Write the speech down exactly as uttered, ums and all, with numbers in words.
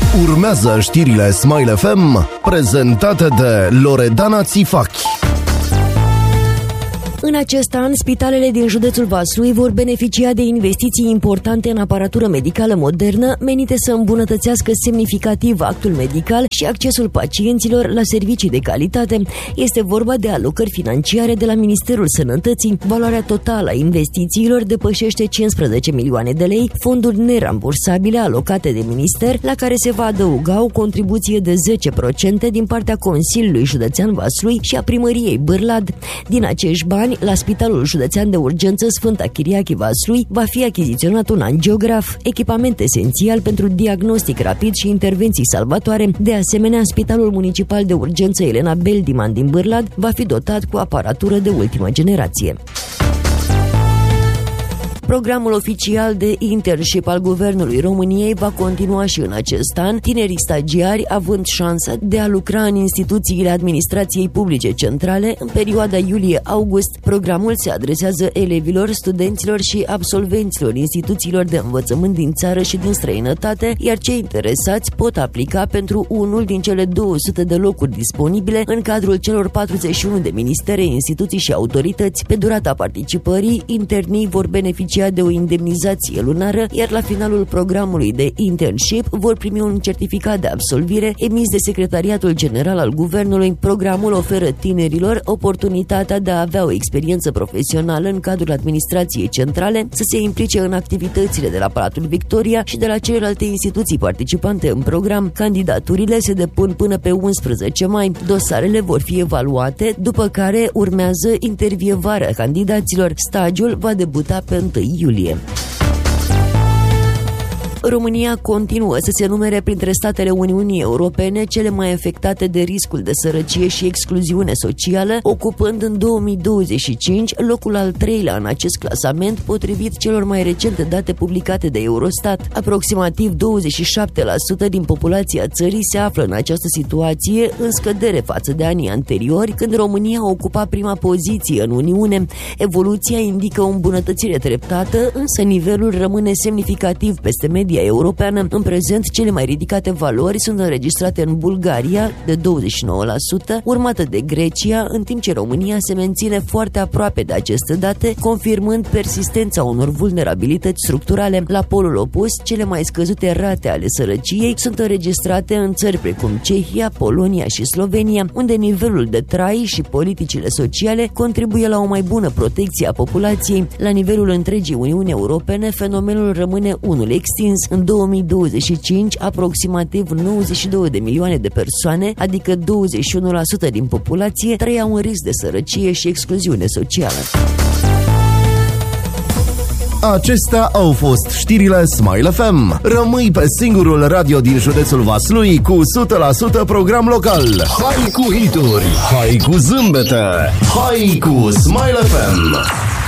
Urmează știrile Smile F M, prezentate de Loredana Țifachi. În acest an, spitalele din județul Vaslui vor beneficia de investiții importante în aparatură medicală modernă, menite să îmbunătățească semnificativ actul medical și accesul pacienților la servicii de calitate. Este vorba de alocări financiare de la Ministerul Sănătății. Valoarea totală a investițiilor depășește cincisprezece milioane de lei, fonduri nerambursabile alocate de minister, la care se va adăuga o contribuție de zece la sută din partea Consiliului Județean Vaslui și a Primăriei Bârlad. Din acești bani, la Spitalul Județean de Urgență Sfânta Chiriache Vaslui va fi achiziționat un angiograf, echipament esențial pentru diagnostic rapid și intervenții salvatoare. De asemenea, Spitalul Municipal de Urgență Elena Beldiman din Bârlad va fi dotat cu aparatură de ultimă generație. Programul oficial de internship al Guvernului României va continua și în acest an, tinerii stagiari având șansa de a lucra în instituțiile administrației publice centrale în perioada iulie-august. Programul se adresează elevilor, studenților și absolvenților instituțiilor de învățământ din țară și din străinătate, iar cei interesați pot aplica pentru unul din cele două sute de locuri disponibile în cadrul celor patruzeci și unu de ministere, instituții și autorități. Pe durata participării, internii vor beneficia de o indemnizație lunară, iar la finalul programului de internship vor primi un certificat de absolvire emis de Secretariatul General al Guvernului. Programul oferă tinerilor oportunitatea de a avea o experiență profesională în cadrul administrației centrale, să se implice în activitățile de la Palatul Victoria și de la celelalte instituții participante în program. Candidaturile se depun până pe unsprezece mai. Dosarele vor fi evaluate, după care urmează intervievarea candidaților. Stagiul va debuta pe întâi iulie. România continuă să se numere printre statele Uniunii Europene cele mai afectate de riscul de sărăcie și excluziune socială, ocupând în două mii douăzeci și cinci locul al treilea în acest clasament, potrivit celor mai recente date publicate de Eurostat. Aproximativ douăzeci și șapte la sută din populația țării se află în această situație, în scădere față de anii anteriori, când România ocupa prima poziție în Uniune. Evoluția indică o îmbunătățire treptată, însă nivelul rămâne semnificativ peste media europeană. În prezent, cele mai ridicate valori sunt înregistrate în Bulgaria, de douăzeci și nouă la sută, urmată de Grecia, în timp ce România se menține foarte aproape de aceste date, confirmând persistența unor vulnerabilități structurale. La polul opus, cele mai scăzute rate ale sărăciei sunt înregistrate în țări precum Cehia, Polonia și Slovenia, unde nivelul de trai și politicile sociale contribuie la o mai bună protecție a populației. La nivelul întregii Uniuni Europene, fenomenul rămâne unul extins. În două mii douăzeci și cinci, aproximativ nouăzeci și două de milioane de persoane, adică douăzeci și unu la sută din populație, trăiau în risc de sărăcie și excluziune socială. Acestea au fost știrile Smile F M. Rămâi pe singurul radio din județul Vaslui cu o sută la sută program local. Hai cu hituri, hai cu zâmbete, hai cu Smile F M.